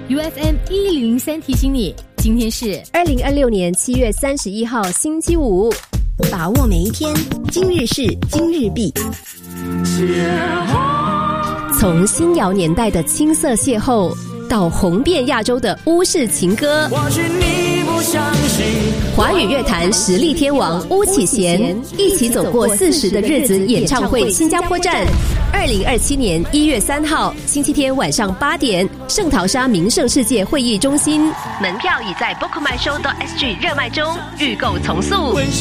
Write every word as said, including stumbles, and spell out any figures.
U F M 一零零三提醒你，今天是二零二六年七月三十一号星期五， 把握每一天，今日事今日毕。 从新谣年代的青涩邂逅，到红遍亚洲的巫式情歌， 或许你不相信， 华语乐坛实力天王巫启贤一起走过四十的日子演唱会新加坡站，二零二七年一月三号星期天晚上八点，圣淘沙名胜世界会议中心，门票已在 bookmyshow 点 S G 热卖中，预购从速。